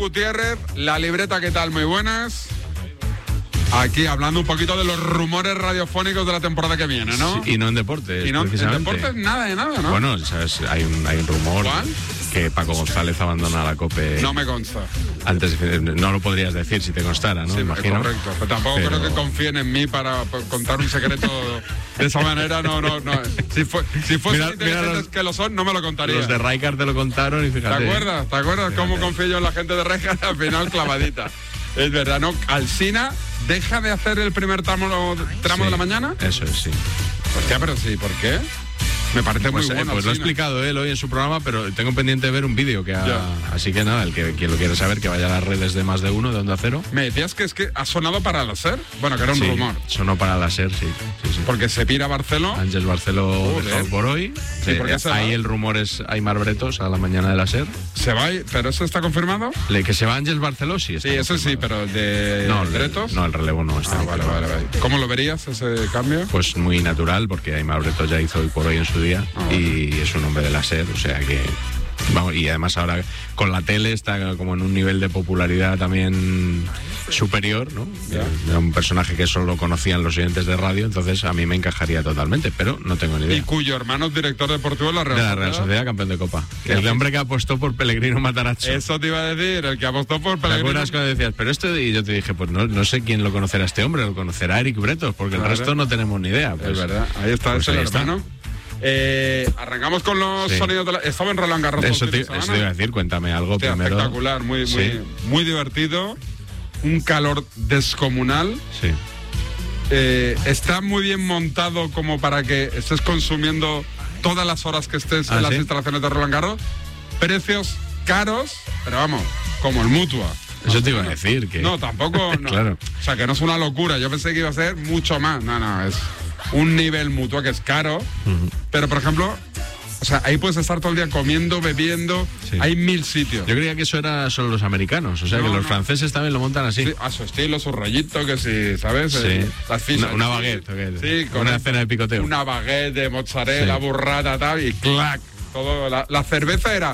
Gutiérrez, la libreta, ¿qué tal? Muy buenas. Aquí hablando un poquito de los rumores radiofónicos de la temporada que viene, ¿no? Sí, y no en deportes, y no, precisamente. En deportes nada de nada, ¿no? Bueno, ¿sabes? Hay un rumor. ¿Cuál? Que Paco González abandona la COPE. No me consta. Antes no lo podrías decir si te constara, ¿no? Sí, imagino. Correcto. Pero tampoco creo que confíen en mí para contar un secreto de esa manera. No. Si fuesen inteligentes que lo son, no me lo contaría. Los de Rijkaard te lo contaron y fíjate. ¿Te acuerdas? Fíjate. Cómo confío yo en la gente de Rijkaard? Al final clavadita. Es verdad, ¿no? Alsina deja de hacer el primer tramo sí, de la mañana. Eso es, sí. Hostia, pero sí, ¿por qué? Me parece muy bueno. Pues lo ha explicado él hoy en su programa, pero tengo pendiente de ver un vídeo que así que nada, quien lo quiere saber, que vaya a las redes de Más de Uno, de Onda Cero. Me decías que es que ha sonado para la SER. Bueno, que era un rumor. Sonó para la SER, sí. Porque se pira Barceló. Ángel Barceló dejó por hoy. Sí, ahí el rumor es Aimar Bretos a la mañana de la SER. ¿Se va? ¿Pero eso está confirmado? Que se va Ángel Barceló, sí. Sí, eso sí, pero de Bretos. No, el relevo no está. Vale. ¿Cómo lo verías ese cambio? Pues muy natural, porque Aimar Bretos ya hizo hoy por hoy en su día. Y es un hombre de la SER, o sea que vamos, y además ahora con la tele está como en un nivel de popularidad también superior, ¿no? Era un personaje que solo conocían los oyentes de radio, entonces a mí me encajaría totalmente, pero no tengo ni idea. Y cuyo hermano es director deportivo de la Real Sociedad, campeón de Copa. El hombre que apostó por Pellegrino Matarazzo. Eso te iba a decir, el que apostó por Pellegrino. ¿Te acuerdas cuando decías, pero esto? Y yo te dije, pues no sé quién lo conocerá este hombre, lo conocerá Eric Bretos, porque el resto no tenemos ni idea. Pues, es verdad, ahí está, pues el hermano. Arrancamos con los sonidos de la... Estaba en Roland Garros. Eso te iba a decir, cuéntame algo primero. Espectacular, muy divertido. Un calor descomunal. Sí. Está muy bien montado como para que estés consumiendo todas las horas que estés en las instalaciones de Roland Garros. Precios caros, pero vamos, como el Mutua. Eso te iba a decir que... No, tampoco. No. Claro. O sea, que no es una locura. Yo pensé que iba a ser mucho más. No, es un nivel Mutua que es caro. Pero, por ejemplo, o sea, ahí puedes estar todo el día comiendo, bebiendo. Sí. Hay 1000 sitios. Yo creía que eso era solo los americanos. O sea, que los franceses también lo montan así. Sí, a su estilo, su rollito, que sí, ¿sabes? Sí. Las fichas. Una baguette. Sí, con una cena de picoteo. Una baguette de mozzarella, burrata, tal, y clac. Todo. La cerveza era...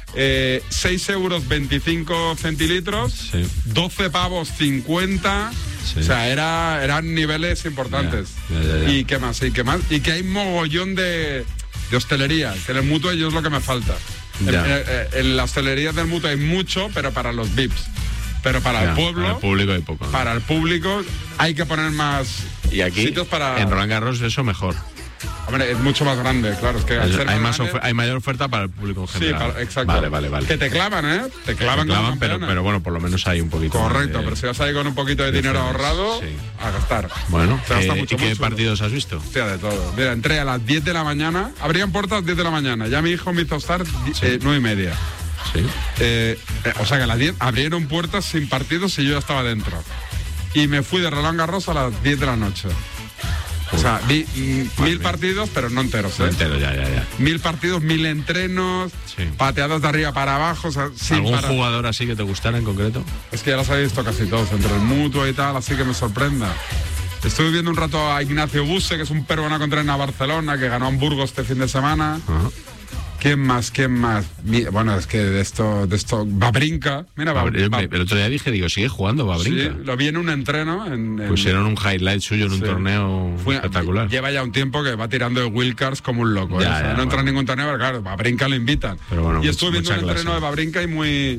6 euros 25 centilitros, 12 pavos 50, o sea, eran niveles importantes. Ya. ¿Y qué más? Y que hay mogollón de hostelería, que en el Mutua yo es lo que me falta. En la hostelería del Mutua hay mucho, pero para los VIPs. Pero para el pueblo, para el público hay poco, ¿no? Para el público hay que poner más sitios para... En Roland Garros eso mejor. Hombre, es mucho más grande, claro. Es que hay mayor oferta para el público en general. Sí, exacto. Vale. Que te clavan, ¿eh? Te clavan pero bueno, por lo menos hay un poquito. Correcto, pero si vas ahí con un poquito de dinero ahorrado, a gastar. Bueno, ¿y qué partidos has visto? Hostia, de todo. Mira, entré a las 10 de la mañana, abrían puertas a las 10 de la mañana, ya mi hijo me hizo estar 9:30. Sí. O sea que a las 10 abrieron puertas sin partidos y yo ya estaba dentro. Y me fui de Roland Garros a las 10 de la noche. O sea, vi 1000 partidos, pero no enteros. No enteros, ya. 1000 partidos, 1000 entrenos, pateadas de arriba para abajo. O sea, ¿algún jugador así que te gustara en concreto? Es que ya los he visto casi todos, entre el Mutua y tal, así que me sorprenda. Estuve viendo un rato a Ignacio Buse, que es un peruano que entrena a Barcelona, que ganó Hamburgo este fin de semana. ¿Quién más? Bueno, es que de esto Wawrinka. Mira, el otro día digo, sigue jugando Wawrinka. Sí, lo vi en un entreno. Pusieron un highlight suyo en un torneo espectacular. Lleva ya un tiempo que va tirando de wildcards como un loco. No entra en ningún torneo, pero claro, Wawrinka lo invitan. Pero bueno, y estuve viendo un entreno de Wawrinka y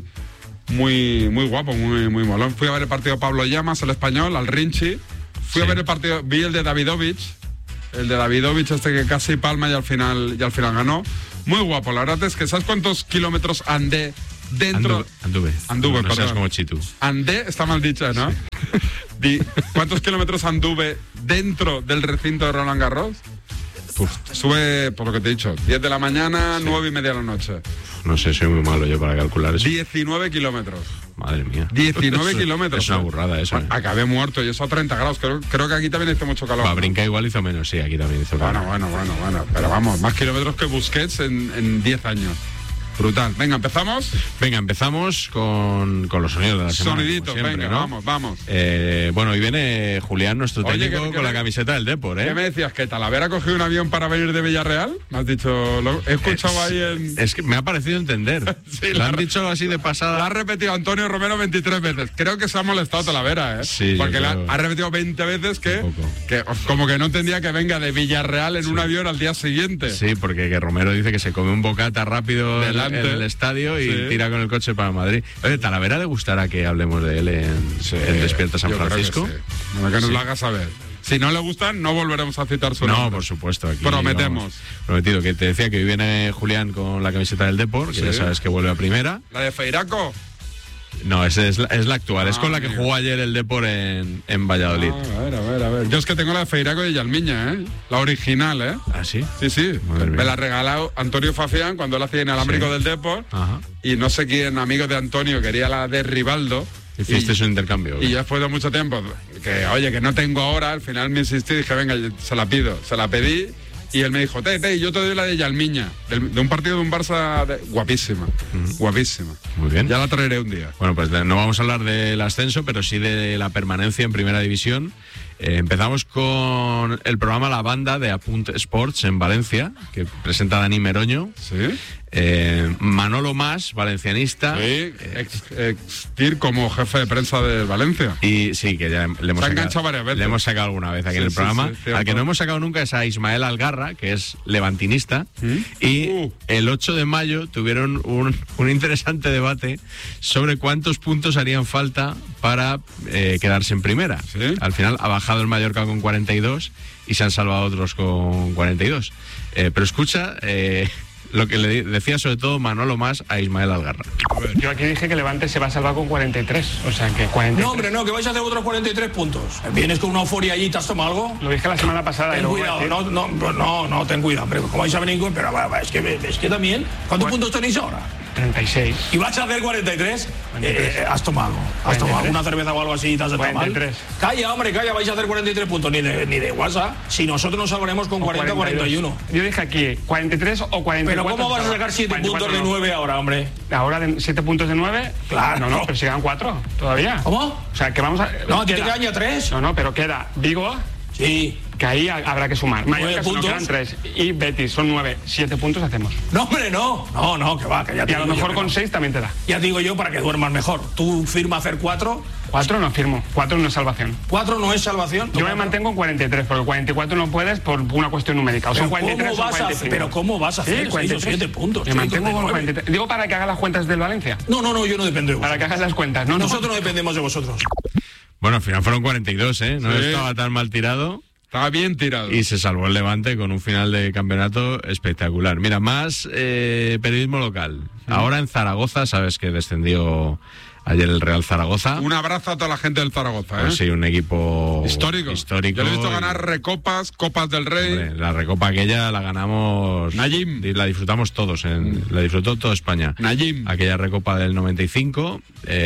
muy guapo, muy molón. Fui a ver el partido de Pablo Llamas, el español, al Rinchi. Fui a ver el partido, vi el de Davidovich. El de Davidovich que casi palma y al final ganó. Muy guapo, la verdad es que ¿sabes cuántos kilómetros andé dentro? Anduve, no seas como Chitu. Andé, está mal dicho, ¿no? ¿Cuántos kilómetros anduve dentro del recinto de Roland Garros? Sube, por lo que te he dicho, 10 de la mañana, 9:30 de la noche. No sé, soy muy malo yo para calcular eso. 19 kilómetros. Madre mía. 19 kilómetros. Es una burrada eso. Acabé muerto y eso a 30 grados. Creo que aquí también hizo mucho calor. Wawrinka igual hizo menos, sí, aquí también hizo calor. Bueno. Pero vamos, más kilómetros que Busquets en 10 años. Brutal. Venga, ¿empezamos? Venga, empezamos con los sonidos de la semana. Sonidito, siempre, venga, ¿no? Vamos. Bueno, hoy viene Julián, nuestro técnico, con la camiseta del Depor, ¿eh? ¿Qué me decías? ¿Que Talavera ha cogido un avión para venir de Villarreal? ¿Me has dicho? He escuchado ahí en... Es que me ha parecido entender. Sí, lo han dicho así de pasada. Lo ha repetido Antonio Romero 23 veces. Creo que se ha molestado Talavera, ¿eh? Sí, porque ha repetido 20 veces que como que no entendía que venga de Villarreal en un avión al día siguiente. Sí, porque que Romero dice que se come un bocata rápido en el estadio y tira con el coche para Madrid. Oye, ¿Talavera le gustará que hablemos de él en Despierta San Francisco? Creo que nos lo haga saber. Si no le gustan, no volveremos a citar su nombre. No, por supuesto. Aquí, prometemos. Prometido. Que te decía que hoy viene Julián con la camiseta del Depor, que ya sabes que vuelve a primera. ¿La de Feiraco? No, esa es la actual. Es con la que jugó ayer el Depor en Valladolid. A ver. Yo es que tengo la de Feiraco de Yalmiña, ¿eh? La original, ¿eh? ¿Ah, sí? Sí. Me la ha regalado Antonio Fafián cuando él hacía inalámbrico del Depor. Ajá. Y no sé quién, amigo de Antonio, quería la de Rivaldo. Hiciste su intercambio. Y ya después de mucho tiempo, que no tengo ahora, al final me insistí y dije, venga, se la pido. Se la pedí. Y él me dijo, yo te doy la de Yalmiña, de un partido de un Barça guapísima, guapísima. Muy bien. Ya la traeré un día. Bueno, pues no vamos a hablar del ascenso, pero sí de la permanencia en Primera División. Empezamos con el programa La Banda de Apunt Sports en Valencia, que presenta Dani Meroño. Sí. Manolo Mas, valencianista. Sí, ex-TIR como jefe de prensa de Valencia. Y sí, que ya le hemos sacado alguna vez aquí en el programa. Al que no hemos sacado nunca es a Ismael Algarra, que es levantinista. Y el 8 de mayo tuvieron un interesante debate sobre cuántos puntos harían falta para quedarse en primera. ¿Sí? Al final ha bajado el Mallorca con 42 y se han salvado otros con 42. Pero escucha... lo que le decía sobre todo Manolo Mas a Ismael Algarra. Yo aquí dije que Levante se va a salvar con 43, o sea que 43. No, hombre, no, que vais a hacer otros 43 puntos. Vienes con una euforia allí, ¿te has tomado algo? Lo dije la semana pasada. Ten cuidado, no, ten cuidado, pero ¿cómo vais a venir con...? Pero es que también, ¿cuántos puntos tenéis ahora? 36. ¿Y vas a hacer 43? Has tomado una cerveza o algo así y te has sentado mal. 43. Calla, hombre, vais a hacer 43 puntos, ni de WhatsApp. Si nosotros nos salvaremos con 40 o 41. Yo dije aquí 43 o 44. Pero ¿cómo vas a sacar 7 puntos de 9 ahora, hombre? Ahora 7 puntos de 9. Claro. No, pero si quedan 4 todavía. ¿Cómo? O sea, que vamos a... No, a ti te quedan ya 3. No, pero queda Vigo. Sí. Que ahí habrá que sumar. 9 puntos. Quedan 3. Y Betis son 9. 7 puntos hacemos. No, hombre, no, que va, que ya te y a lo mejor con 6 también te da. Ya digo yo para que duermas mejor. ¿Tú firma hacer 4? 4 no firmo. 4 no es salvación. 4 no es salvación. Yo me mantengo en 43, porque 44 no puedes por una cuestión numérica. O son 43 o 45. Pero ¿cómo vas a hacer 6 o 7 puntos? Me mantengo con 43. Digo para que haga las cuentas del Valencia. No, yo no dependo de vosotros. Para que hagas las cuentas. Nosotros no dependemos de vosotros. Bueno, al final fueron 42, ¿eh? No estaba tan mal tirado. Estaba bien tirado. Y se salvó el Levante con un final de campeonato espectacular. Mira, más periodismo local. Ahora en Zaragoza, sabes que descendió ayer el Real Zaragoza. Un abrazo a toda la gente del Zaragoza, ¿eh? Pues sí, un equipo histórico. Yo le he visto ganar recopas, copas del Rey. Hombre, la recopa aquella la ganamos... Najim. La disfrutamos todos, la disfrutó toda España. Najim. Aquella recopa del 95.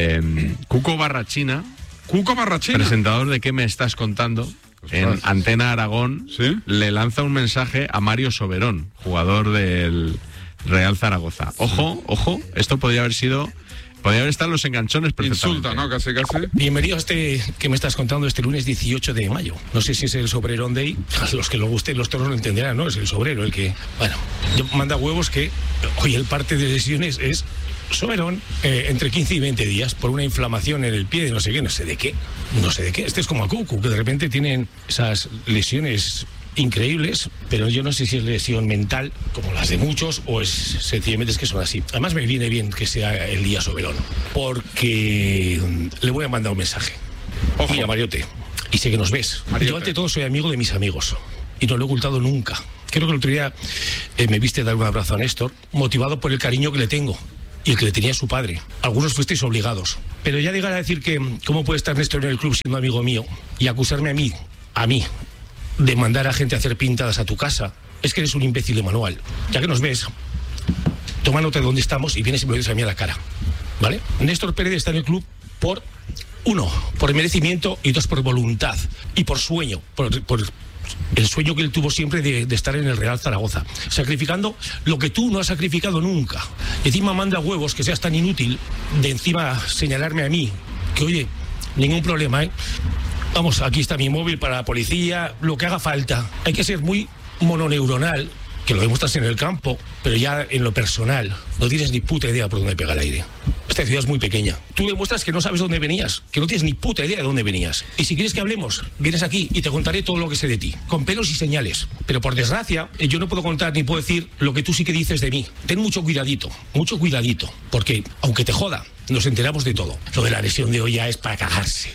Cuco Barrachina. Presentador de ¿Qué me estás contando? En Antena Aragón, ¿sí? Le lanza un mensaje a Mario Soberón, jugador del Real Zaragoza. Ojo, esto podría haber estado en los enganchones perfectamente. Insulta, ¿no? Casi. Bienvenido a este que me estás contando este lunes 18 de mayo. No sé si es el Soberón Day. A los que lo gusten los toros lo entenderán, ¿no? Es el sobrero el que... Bueno, manda huevos que hoy el parte de lesiones es... Soberón, entre 15 y 20 días por una inflamación en el pie de no sé de qué. Este es como a Cucu, que de repente tienen esas lesiones increíbles, pero yo no sé si es lesión mental, como las de muchos, o es sencillamente es que son así. Además me viene bien que sea el día Soberón, porque le voy a mandar un mensaje. Ojo. Mira, Mariote, y sé que nos ves. Mariote. Yo ante todo soy amigo de mis amigos, y no lo he ocultado nunca. Creo que el otro día me viste dar un abrazo a Néstor, motivado por el cariño que le tengo. Y el que le tenía su padre. Algunos fuisteis obligados. Pero ya llegar a decir que cómo puede estar Néstor en el club siendo amigo mío y acusarme a mí, de mandar a gente a hacer pintadas a tu casa, es que eres un imbécil de manual. Ya que nos ves, toma nota de dónde estamos y vienes y me lo dices a mí a la cara. ¿Vale? Néstor Pérez está en el club por 1, por merecimiento, y 2, por voluntad y por sueño, por el sueño que él tuvo siempre de estar en el Real Zaragoza, sacrificando lo que tú no has sacrificado nunca. Y encima manda huevos que seas tan inútil de encima señalarme a mí, que oye, ningún problema, ¿eh? Vamos, aquí está mi móvil para la policía, lo que haga falta. Hay que ser muy mononeuronal, que lo demuestras en el campo, pero ya en lo personal no tienes ni puta idea por dónde pega el aire. Esta ciudad es muy pequeña. Tú demuestras que no sabes dónde venías, que no tienes ni puta idea de dónde venías. Y si quieres que hablemos, vienes aquí y te contaré todo lo que sé de ti, con pelos y señales. Pero por desgracia, yo no puedo contar ni puedo decir lo que tú sí que dices de mí. Ten mucho cuidadito, porque aunque te joda, nos enteramos de todo. Lo de la lesión de hoy ya es para cagarse.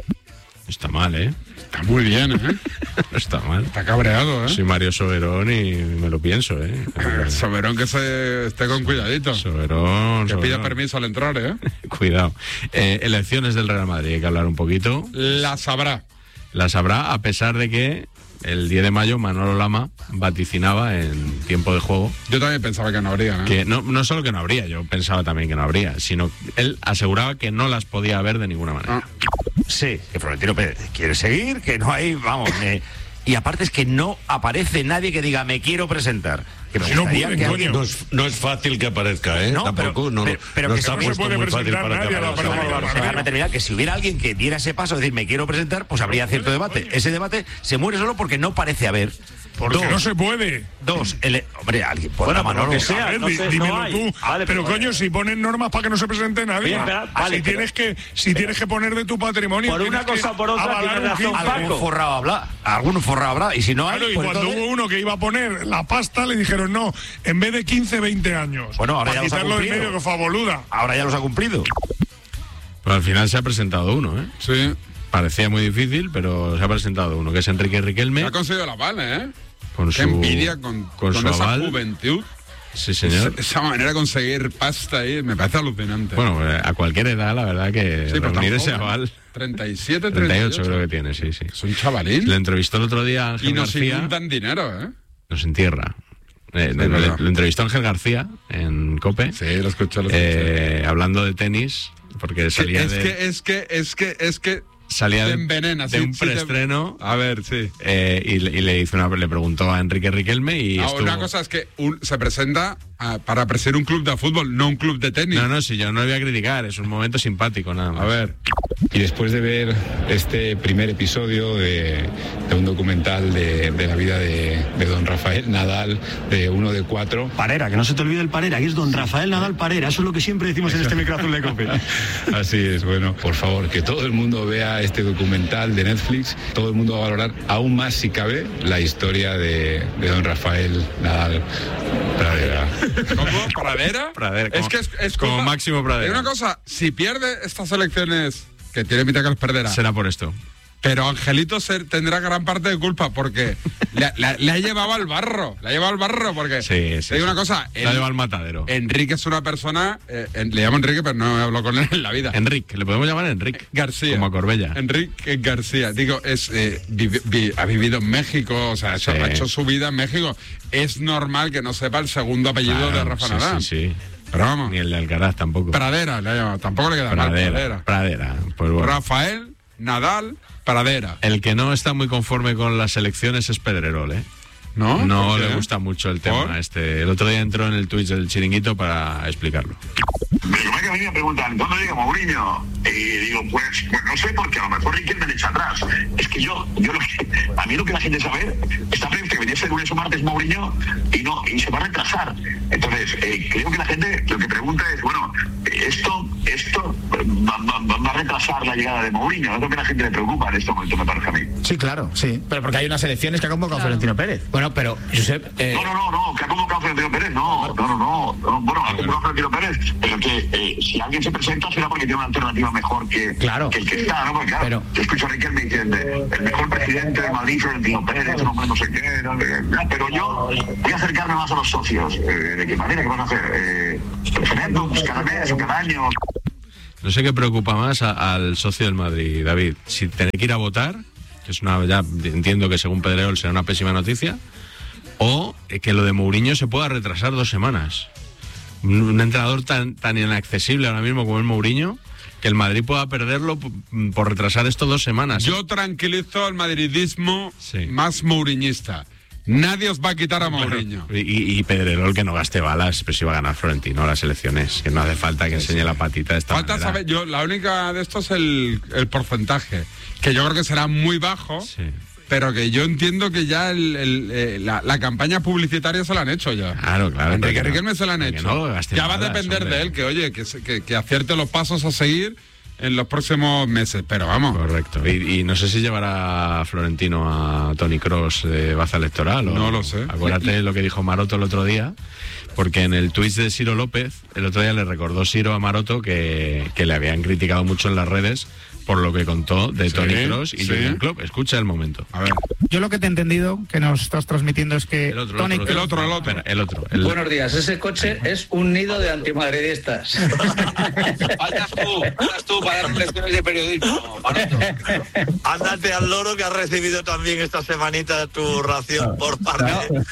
Está mal, ¿eh? Está muy bien, ¿eh? No está mal. Está cabreado, ¿eh? Soy Mario Soberón y me lo pienso, ¿eh? Soberón que se esté con cuidadito. Soberón. Que pida permiso al entrar, ¿eh? Cuidado. Elecciones del Real Madrid, hay que hablar un poquito. La sabrá. La sabrá, a pesar de que el 10 de mayo Manolo Lama vaticinaba en tiempo de juego. Yo también pensaba que no habría, ¿no? Que no solo que no habría, yo pensaba también que no habría, sino él aseguraba que no las podía haber de ninguna manera. Sí, que Florentino Pérez quiere seguir, que no hay, vamos, y aparte es que no aparece nadie que diga me quiero presentar. Que me gustaría que alguien... No es fácil que aparezca, ¿eh? No, Tampoco, pero no que está no se puesto puede muy fácil presentar para que nadie a la aparezca. Déjame terminar, que si hubiera alguien que diera ese paso, decir me quiero presentar, pues habría cierto debate. Ese debate se muere solo porque no parece haber. Porque no se puede. Hombre, alguien por Bueno, Manolo. lo que sea, no sé, dímelo no hay. tú. Vale, pero coño, si ponen normas para que no se presente nadie. Bien, pero- vale, si tienes que poner de tu patrimonio. Por una tienes cosa que o por otra, avalar tiene un razón, filtro. Paco. Algún forrado habrá, y si no hay, Claro, y pues cuando entonces- hubo uno que iba a poner la pasta, le dijeron no, en vez de 15, 20 años. Bueno, ahora para ya los ha quitarlo de cumplido. medio, que fue a boluda. ahora ya los ha cumplido. Pero al final se ha presentado uno, ¿eh? Sí. Parecía muy difícil, pero se ha presentado uno, que es Enrique Riquelme. Ha conseguido el aval, ¿eh? Con Qué su envidia con su esa aval. Juventud. Sí, señor. Esa manera de conseguir pasta ahí me parece alucinante. Bueno, a cualquier edad, la verdad que sí, pero reunir tan ese joven. aval. 37, 38 creo que tiene, sí. Es un chavalín. Le entrevistó el otro día Ángel Y nos García. inundan dinero, ¿eh? Nos entierra. verdad. Le entrevistó Ángel García en COPE. Sí, lo escuché. Hablando de tenis, porque salía Es que salía te de envenena, de sí, un sí te- preestreno. A ver, sí. Y le preguntó a Enrique Riquelme y Ahora, una cosa es que se presenta para presidir un club de fútbol, no un club de tenis. No, si yo no le voy a criticar, es un momento simpático nada más. A ver. Y después de ver este primer episodio de un documental de la vida de don Rafael Nadal, de 1 de 4. Parera, que no se te olvide el Parera, que es don Rafael Nadal Parera, eso es lo que siempre decimos en este micrófono de COPE. Así es, bueno, por favor, que todo el mundo vea este documental de Netflix, todo el mundo va a valorar aún más, si cabe, la historia de don Rafael Nadal Pradera. ¿Cómo? ¿Pradera? Pradera, Es que es como culpa- Máximo Pradera. Hay una cosa, si pierde estas elecciones, que tiene pinta que las perderá, Será por esto. pero Angelito tendrá gran parte de culpa porque le ha llevado al barro. Le ha llevado al barro porque... Sí. Te digo una cosa. La lleva al matadero. Enrique es una persona... le llamo Enrique, pero no hablo con él en la vida. Enrique, le podemos llamar Enrique. García. Como a Corbella. Enrique García. Digo, ha vivido en México, o sea, ha hecho su vida en México. Es normal que no sepa el segundo apellido Claro, de Rafa sí, Nadal. sí. Pero vamos. Ni el de Alcaraz tampoco. Pradera le ha llamado. Tampoco le queda mal. Pradera. Pues bueno. Rafael Nadal Pradera. El que no está muy conforme con las elecciones es Pedrerol, ¿eh? ¿No? No ¿Por le qué? gusta mucho el tema ¿Por? El otro día entró en el Twitch del Chiringuito para explicarlo. Pero que a mí me preguntan, ¿cuándo llega Mourinho? Y digo, pues no sé, porque a lo mejor Riquelme me echa atrás. Es que a mí lo que la gente sabe, está previsto que viniese el lunes o martes Mourinho y se va a retrasar. Entonces, creo que la gente lo que pregunta es, bueno, esto va a retrasar la llegada de Mourinho. Es lo que a la gente le preocupa en este momento, me parece a mí. Sí, claro, sí. Pero porque hay unas elecciones que ha convocado Florentino Pérez. Bueno, pero, Josep... No, que ha convocado Florentino Pérez, no. Bueno, ha convocado Florentino Pérez, pero que si alguien se presenta será porque tiene una alternativa mejor que el que está, ¿no? Porque claro, yo escucho a Riquelme diciendo, el mejor presidente de Madrid, Florentino Pérez, un hombre no sé qué, pero yo voy a acercarme más a los socios. ¿De qué manera? ¿Qué van a hacer? ¿Referéndums cada mes o cada año? No sé qué preocupa más al socio del Madrid, David. Si tener que ir a votar, que es ya entiendo que según Pedrerol será una pésima noticia, o que lo de Mourinho se pueda retrasar 2 semanas. un entrenador tan inaccesible ahora mismo como el Mourinho, que el Madrid pueda perderlo por retrasar esto 2 semanas. Yo tranquilizo al madridismo más mouriñista. Nadie os va a quitar a Mourinho. Y Pedrerol que no gaste balas, pero si va a ganar Florentino las elecciones, que no hace falta que enseñe la patita de esta manera. Saber, la única de esto es el porcentaje, que yo creo que será muy bajo, pero que yo entiendo que ya la campaña publicitaria se la han hecho ya. Claro. Enrique Riquelme se la han hecho. Ya va a depender de él, que acierte los pasos a seguir en los próximos meses, pero vamos. Correcto. Y no sé si llevará Florentino a Toni Kroos de baza electoral. No lo sé. Acuérdate lo que dijo Maroto el otro día, porque en el tuit de Ciro López, el otro día le recordó Ciro a Maroto que le habían criticado mucho en las redes por lo que contó de Toni Kroos y Jürgen Klopp. Escucha el momento. A ver. Yo lo que te he entendido que nos estás transmitiendo es que el otro. Buenos días, ese coche es un nido de antimadridistas. Faltas tú para dar lecciones de periodismo, Maroto. Ándate al loro, que has recibido también esta semanita tu ración por parte.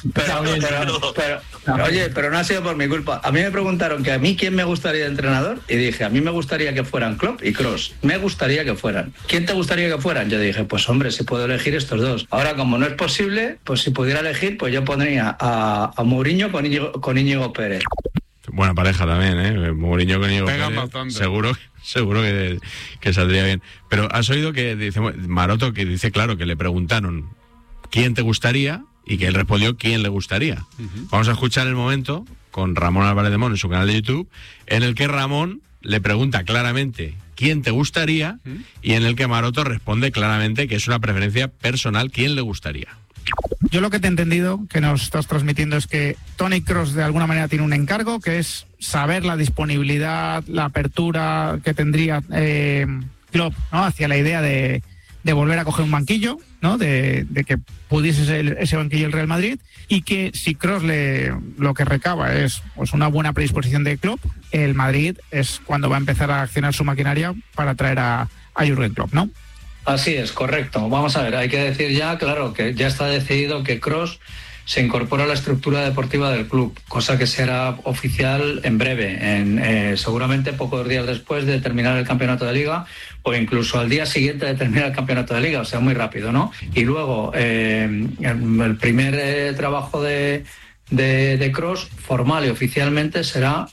Pero no ha sido por mi culpa. A mí me preguntaron que a mí quién me gustaría de entrenador y dije, a mí me gustaría que fueran Klopp y Kroos. Me gustaría que fueran. ¿Quién te gustaría que fueran? Yo dije, pues hombre, si puedo elegir estos dos. Ahora, como no es posible, pues si pudiera elegir, pues yo pondría a Mourinho con Íñigo Pérez. Buena pareja también, ¿eh? Mourinho con Íñigo Pérez. Bastante. Seguro que saldría bien. Pero has oído que dice Maroto, que dice, claro, que le preguntaron quién te gustaría y que él respondió quién le gustaría. Vamos a escuchar el momento con Ramón Álvarez de Mon en su canal de YouTube, en el que Ramón le pregunta claramente quién te gustaría y en el que Maroto responde claramente que es una preferencia personal quién le gustaría. Yo lo que te he entendido que nos estás transmitiendo es que Toni Kroos de alguna manera tiene un encargo, que es saber la disponibilidad, la apertura que tendría Klopp, ¿no?, hacia la idea de volver a coger un banquillo, ¿no?, de que pudiese ser ese banquillo el Real Madrid, y que si Kroos lo que recaba es pues una buena predisposición de Klopp, el Madrid es cuando va a empezar a accionar su maquinaria para traer a Jürgen Klopp, ¿no? Así es, correcto. Vamos a ver, hay que decir ya, claro, que ya está decidido que Kroos se incorpora a la estructura deportiva del club, cosa que será oficial en breve, seguramente pocos días después de terminar el campeonato de Liga o incluso al día siguiente de terminar el campeonato de Liga, o sea, muy rápido, ¿no? Y luego, el primer trabajo de Kroos, formal y oficialmente, será,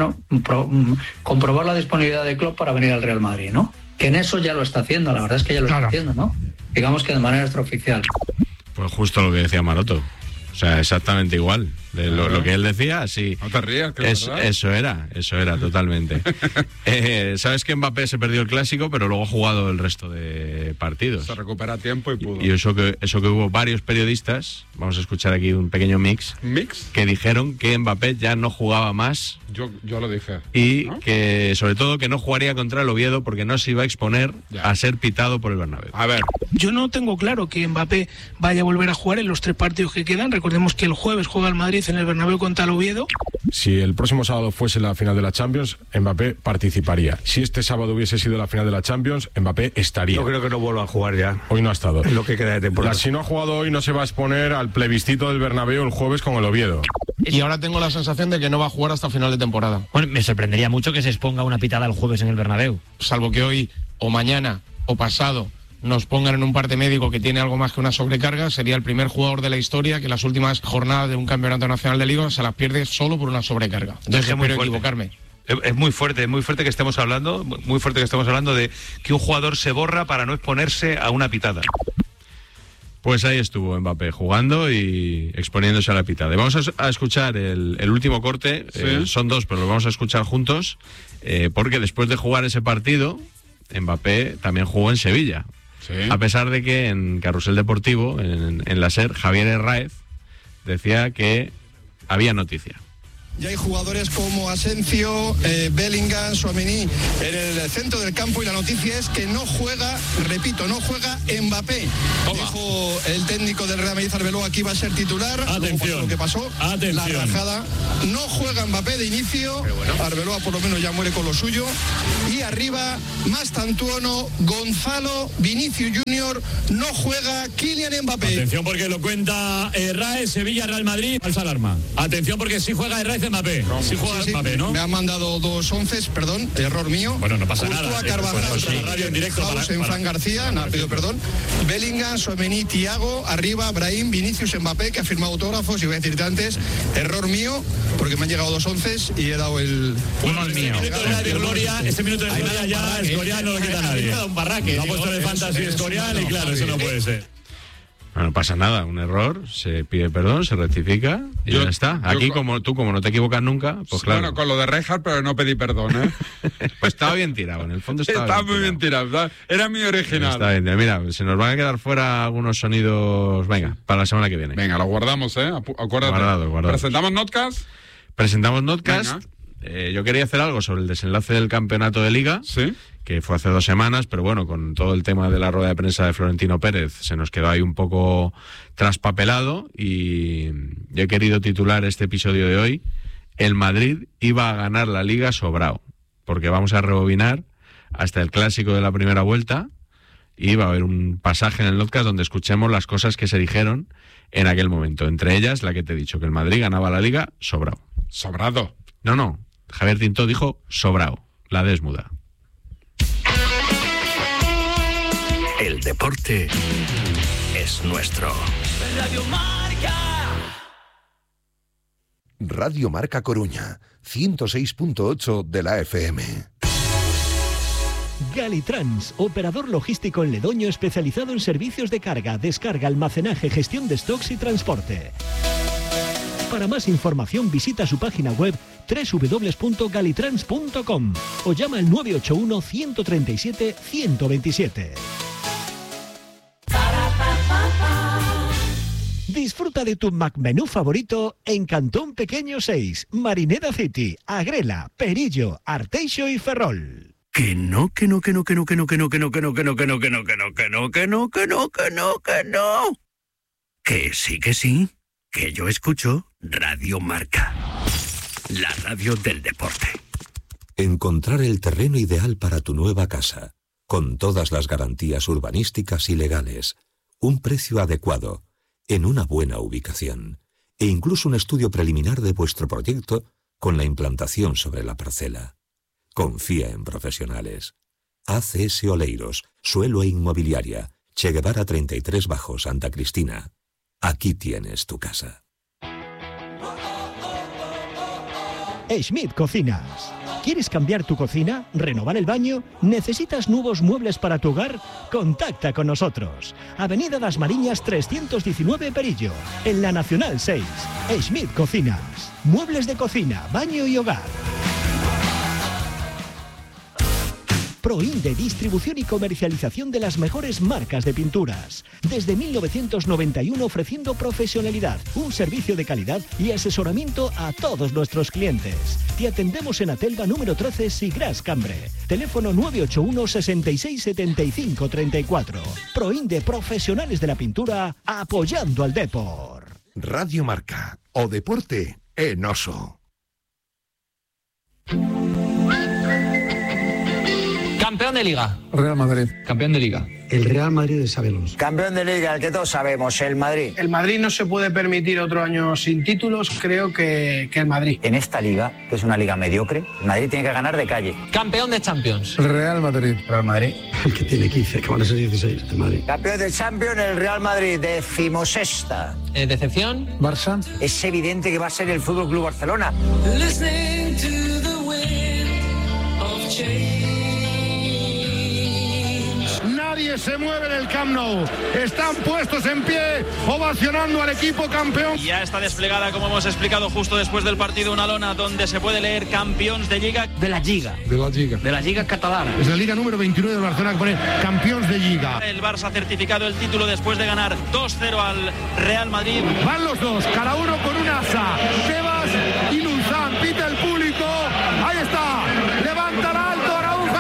comprobar la disponibilidad de Klopp para venir al Real Madrid, ¿no? Que en eso ya lo está haciendo, la verdad es que ya lo está haciendo, ¿no? Digamos que de manera extraoficial. Pues justo lo que decía Maroto. O sea, exactamente igual. Lo que él decía, sí. No te rías, que es verdad. Eso era, totalmente. Sabes que Mbappé se perdió el Clásico, pero luego ha jugado el resto de partidos. Se recupera a tiempo y pudo. Y eso que hubo varios periodistas, vamos a escuchar aquí un pequeño mix, que dijeron que Mbappé ya no jugaba más. Yo lo dije. Y que, sobre todo, que no jugaría contra el Oviedo porque no se iba a exponer a ser pitado por el Bernabéu. A ver. Yo no tengo claro que Mbappé vaya a volver a jugar en los 3 partidos que quedan. Recordemos que el jueves juega el Madrid en el Bernabéu contra el Oviedo. Si el próximo sábado fuese la final de la Champions, Mbappé participaría. Si este sábado hubiese sido la final de la Champions, Mbappé estaría. Yo creo que no vuelva a jugar ya. Hoy no ha estado. Lo que queda de temporada. Si no ha jugado hoy, no se va a exponer al plebiscito del Bernabéu el jueves con el Oviedo. Y ahora tengo la sensación de que no va a jugar hasta final de temporada. Bueno, me sorprendería mucho que se exponga una pitada el jueves en el Bernabéu. Salvo que hoy, o mañana, o pasado, nos pongan en un parte médico que tiene algo más que una sobrecarga, sería el primer jugador de la historia que las últimas jornadas de un campeonato nacional de Liga se las pierde solo por una sobrecarga. Entonces espero equivocarme. Es muy fuerte que estemos hablando, de que un jugador se borra para no exponerse a una pitada. Pues ahí estuvo Mbappé jugando y exponiéndose a la pitada. Vamos a escuchar el último corte, son 2, pero lo vamos a escuchar juntos, porque después de jugar ese partido, Mbappé también jugó en Sevilla. A pesar de que en Carrusel Deportivo, en la SER, Javier Herráez decía que había noticia. Ya hay jugadores como Asensio, Bellingham, Tchouaméni en el centro del campo y la noticia es que no juega, repito, no juega Mbappé. Dijo el técnico del Real Madrid, Arbeloa, que iba a ser titular. Atención. Lo que pasó, la rajada. No juega Mbappé de inicio. Arbeloa por lo menos ya muere con lo suyo. Y arriba, Mastantuono, Gonzalo, Vinicius Junior, no juega Kylian Mbappé. Atención porque lo cuenta Herráez, Sevilla, Real Madrid. Falsa alarma. Atención porque si juega Herráez Mbappé. Sí juega Mbappé, ¿no? Me han mandado 2 onces, perdón, error mío. Bueno, no pasa Courtois, nada. Carvajal, La radio en directo Fran García, no, pido perdón. Bellingham, Tchouaméni, Thiago, arriba, Brahim, Vinicius, Mbappé, que ha firmado autógrafos, y voy a decirte antes, error mío, porque me han llegado 2 onces y he dado el... Uno al mío. Ese minuto de gloria ya, Escorial no lo quita nadie. Lo ha puesto en el fantasy Escorial y claro, eso no puede ser. No pasa nada, un error, se pide perdón, se rectifica y ya está. Aquí, como no te equivocas nunca, pues claro. Bueno, con lo de Rijkaard, pero no pedí perdón, ¿eh? Pues estaba bien tirado, en el fondo estaba muy bien tirado. Era mi original. Está bien, mira, se nos van a quedar fuera algunos sonidos, venga, para la semana que viene. Venga, lo guardamos, ¿eh? Acuérdate. Guardado. ¿Presentamos Notcast? Presentamos Notcast. Yo quería hacer algo sobre el desenlace del campeonato de Liga, que fue hace 2 semanas, pero bueno, con todo el tema de la rueda de prensa de Florentino Pérez se nos quedó ahí un poco traspapelado y yo he querido titular este episodio de hoy: el Madrid iba a ganar la Liga sobrao, porque vamos a rebobinar hasta el clásico de la primera vuelta y va a haber un pasaje en el podcast donde escuchemos las cosas que se dijeron en aquel momento, entre ellas la que te he dicho, que el Madrid ganaba la Liga sobrao. ¿Sobrado? No, Javier Tintó dijo sobrao, la desmuda. El deporte es nuestro. Radio Marca. Radio Marca Coruña, 106.8 de la FM. Galitrans, operador logístico en Ledoño especializado en servicios de carga, descarga, almacenaje, gestión de stocks y transporte. Para más información visita su página web www.galitrans.com o llama al 981 137 127. Disfruta de tu McMenú favorito en Cantón Pequeño 6, Marineda City, Agrela, Perillo, Arteixo y Ferrol. Que no. Que sí. Que yo escucho Radio Marca, la radio del deporte. Encontrar el terreno ideal para tu nueva casa, con todas las garantías urbanísticas y legales, un precio adecuado, en una buena ubicación, e incluso un estudio preliminar de vuestro proyecto con la implantación sobre la parcela. Confía en profesionales. ACS Oleiros, Suelo e Inmobiliaria, Che Guevara 33 Bajo, Santa Cristina. Aquí tienes tu casa. Schmidt Cocinas. ¿Quieres cambiar tu cocina? ¿Renovar el baño? ¿Necesitas nuevos muebles para tu hogar? Contacta con nosotros. Avenida Las Mariñas 319 Perillo, en la Nacional 6. Schmidt Cocinas. Muebles de cocina, baño y hogar. Proinde, distribución y comercialización de las mejores marcas de pinturas. Desde 1991 ofreciendo profesionalidad, un servicio de calidad y asesoramiento a todos nuestros clientes. Te atendemos en Atelva número 13, Sigras Cambre. Teléfono 981 66 75 34. Proinde, profesionales de la pintura, apoyando al Depor. Radio Marca, o deporte en oso. Campeón de Liga. Real Madrid. Campeón de Liga. El Real Madrid de sabemos. Campeón de Liga, el que todos sabemos, el Madrid. El Madrid no se puede permitir otro año sin títulos, creo que el Madrid. En esta liga, que es una liga mediocre, el Madrid tiene que ganar de calle. Campeón de Champions. El Real Madrid. Real Madrid. El que tiene 15, que van a ser 16, el Madrid. Campeón de Champions, el Real Madrid, 16ª. ¿Decepción? Barça. Es evidente que va a ser el Fútbol Club Barcelona. Nadie se mueve en el Camp Nou. Están puestos en pie, ovacionando al equipo campeón. Ya está desplegada, como hemos explicado justo después del partido, una lona donde se puede leer campeones de Liga. De la Liga. De la Liga. De la Liga catalana. Es la Liga número 29 de Barcelona que pone campeones de Liga. El Barça ha certificado el título después de ganar 2-0 al Real Madrid. Van los dos, cada uno con un asa. Tebas y Luzán. Pita el público. Ahí está. Levantará alto. Araujo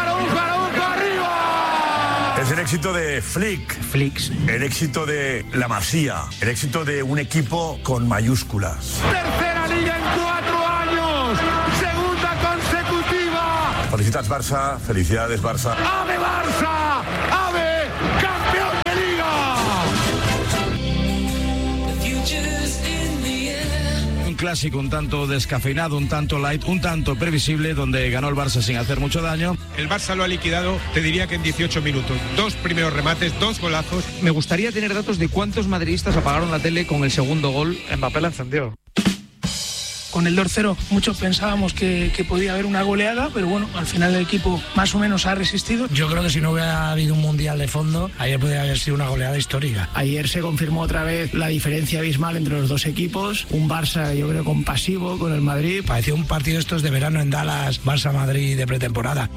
arriba. Es el éxito de Flicks, el éxito de la Masía, el éxito de un equipo con mayúsculas. Tercera Liga en 4 años. Segunda consecutiva. Felicitats, Barça. Felicidades, Barça. ¡Ave Barça! ¡Ave campeón de Liga! clásico un tanto descafeinado, un tanto light, un tanto previsible, donde ganó el Barça sin hacer mucho daño. El Barça lo ha liquidado, te diría que en 18 minutos. 2 primeros remates, 2 golazos. Me gustaría tener datos de cuántos madridistas apagaron la tele con el segundo gol. Mbappé la encendió. Con el 2-0 muchos pensábamos que podía haber una goleada, pero bueno, al final el equipo más o menos ha resistido. Yo creo que si no hubiera habido un mundial de fondo, ayer podría haber sido una goleada histórica. Ayer se confirmó otra vez la diferencia abismal entre los dos equipos. Un Barça, yo creo, compasivo con el Madrid. Parecía un partido estos de verano en Dallas, Barça-Madrid de pretemporada.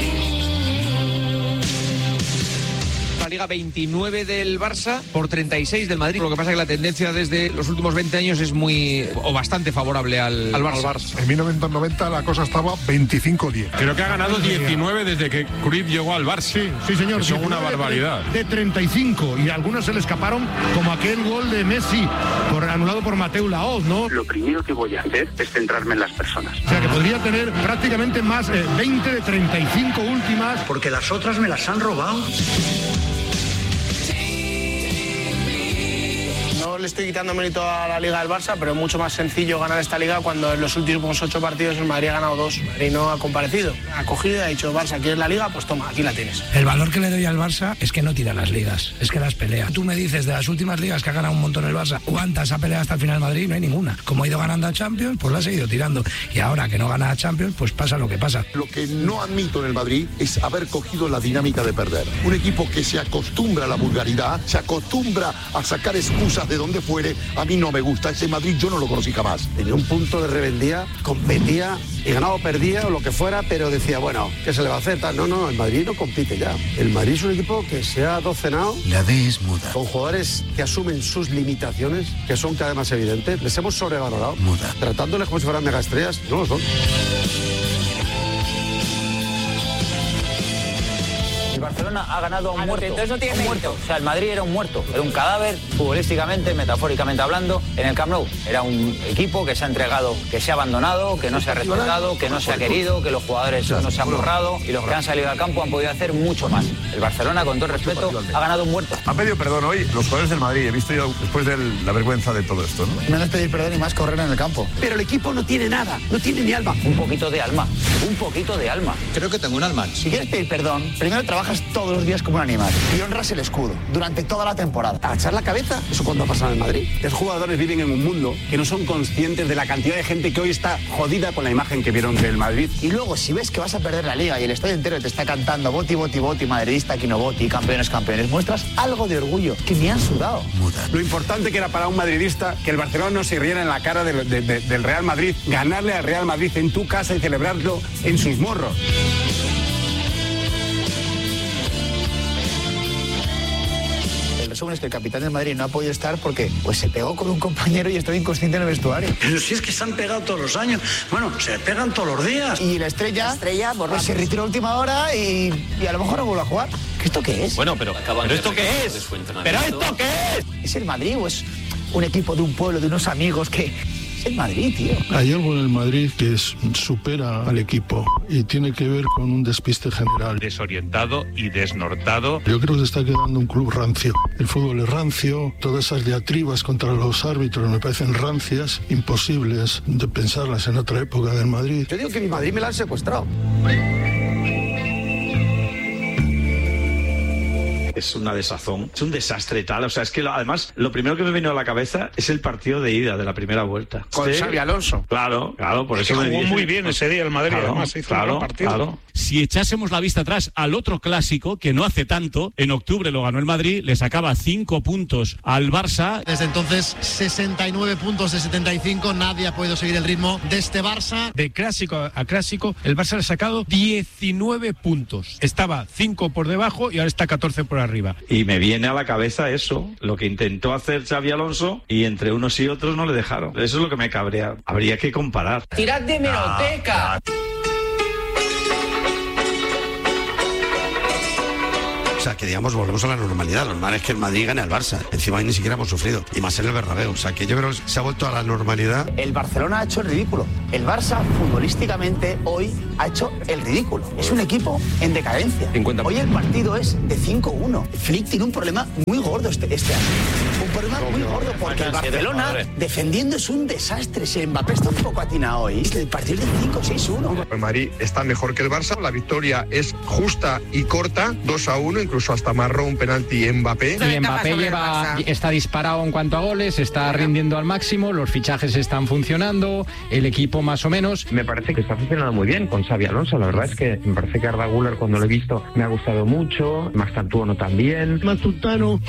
La Liga 29 del Barça por 36 del Madrid. Lo que pasa es que la tendencia desde los últimos 20 años es bastante favorable al Barça. En 1990 la cosa estaba 25-10. Creo que ha ganado 19 desde que Cruyff llegó al Barça. Sí, señor. Eso es una barbaridad. De 35 y algunos se le escaparon, como aquel gol de Messi anulado por Mateu Laoz, ¿no? Lo primero que voy a hacer es centrarme en las personas. O sea que podría tener prácticamente más 20 de 35 últimas. Porque las otras me las han robado. No le estoy quitando mérito a la Liga del Barça, pero es mucho más sencillo ganar esta Liga cuando en los últimos 8 partidos el Madrid ha ganado 2. El Madrid no ha comparecido, ha cogido y ha dicho: Barça, ¿quieres la Liga? Pues toma, aquí la tienes. El valor que le doy al Barça es que no tira las ligas, es que las pelea. Tú me dices de las últimas ligas que ha ganado un montón el Barça, ¿cuántas ha peleado hasta el final Madrid? No hay ninguna. Como ha ido ganando a Champions, pues la ha seguido tirando. Y ahora que no gana a Champions, pues pasa lo que pasa. Lo que no admito en el Madrid es haber cogido la dinámica de perder. Un equipo que se acostumbra a la vulgaridad, se acostumbra a sacar excusas de donde fuere. A mí no me gusta. Ese Madrid yo no lo conocí jamás. Tenía un punto de rebeldía, competía y ganaba o perdía o lo que fuera, pero decía, bueno, ¿qué se le va a hacer? No, el Madrid no compite ya. El Madrid es un equipo que se ha docenado. La D es muda. Con jugadores que asumen sus limitaciones, que son cada vez más evidentes. Les hemos sobrevalorado. Muda. Tratándoles como si fueran megaestrellas. No lo son. El Barcelona ha ganado a un muerto. Entonces no tiene un muerto. O sea, el Madrid era un muerto. Era un cadáver, futbolísticamente, metafóricamente hablando, en el Camp Nou. Era un equipo que se ha entregado, que se ha abandonado, que no se ha respetado, que no se ha querido, que los jugadores no se han borrado y los que han salido al campo han podido hacer mucho más. El Barcelona, con todo el respeto, ha ganado un muerto. Han pedido perdón hoy los jugadores del Madrid. He visto yo después de la vergüenza de todo esto, ¿no? No es pedir perdón y más correr en el campo. Pero el equipo no tiene nada, no tiene ni alma. Un poquito de alma, un poquito de alma. Creo que tengo un alma. Si quieres pedir perdón, primero trabajas todos los días como un animal y honras el escudo durante toda la temporada. Agachar la cabeza, eso cuando ha pasado en Madrid. Los jugadores viven en un mundo que no son conscientes de la cantidad de gente que hoy está jodida con la imagen que vieron del Madrid. Y luego, si ves que vas a perder la Liga y el estadio entero te está cantando Boti, Boti, Boti, madridista, aquí no Boti, campeones, campeones, muestras algo de orgullo que me han sudado. Muda. Lo importante que era para un madridista que el Barcelona no se riera en la cara del Real Madrid, ganarle al Real Madrid en tu casa y celebrarlo en sus morros. El resumen es que el capitán del Madrid no ha podido estar porque pues se pegó con un compañero y estaba inconsciente en el vestuario. Pero si es que se han pegado todos los años. Bueno, se pegan todos los días. Y la estrella pues se retiró a última hora y a lo mejor no vuelve a jugar. ¿Esto qué es? Bueno, pero ¿esto qué es? ¿Pero esto qué es? ¿Es el Madrid o es un equipo de un pueblo, de unos amigos que... Es el Madrid, tío. Hay algo en el Madrid que supera al equipo y tiene que ver con un despiste general. Desorientado y desnortado. Yo creo que se está quedando un club rancio. El fútbol es rancio, todas esas diatribas contra los árbitros me parecen rancias, imposibles de pensarlas en otra época del Madrid. Yo digo que mi Madrid me la han secuestrado. Es una desazón, es un desastre tal. O sea, es que además lo primero que me vino a la cabeza es el partido de ida de la primera vuelta. Con Xabi Alonso. Claro, por eso me jugó muy bien ese día el Madrid, además hizo un buen partido. Claro. Si echásemos la vista atrás al otro clásico, que no hace tanto, en octubre lo ganó el Madrid, le sacaba 5 puntos al Barça. Desde entonces, 69 puntos de 75, nadie ha podido seguir el ritmo de este Barça. De clásico a clásico, el Barça le ha sacado 19 puntos. Estaba 5 por debajo y ahora está 14 por arriba. Y me viene a la cabeza eso, lo que intentó hacer Xabi Alonso y entre unos y otros no le dejaron. Eso es lo que me cabrea. Habría que comparar. ¡Tirad de hemeroteca! O sea, que digamos, volvemos a la normalidad. Lo normal es que el Madrid gane al Barça. Encima ahí ni siquiera hemos sufrido. Y más en el Bernabéu. O sea, que yo creo que se ha vuelto a la normalidad. El Barcelona ha hecho el ridículo. El Barça, futbolísticamente, hoy ha hecho el ridículo. Es un equipo en decadencia. 50. Hoy el partido es de 5-1. Flick tiene un problema muy gordo este año. Un problema muy gordo porque el Barcelona defendiendo es un desastre. Si Mbappé está un poco atinado hoy, el partido es de 5-6-1. El Madrid está mejor que el Barça. La victoria es justa y corta, 2-1, incluso hasta marró un penalti Mbappé. Y Mbappé está disparado en cuanto a goles, está rindiendo al máximo, los fichajes están funcionando, el equipo más o menos. Me parece que está funcionando muy bien con Xabi Alonso. La verdad es que me parece que Arda Güler, cuando lo he visto, me ha gustado mucho. Mazzucano también. Mazzucano.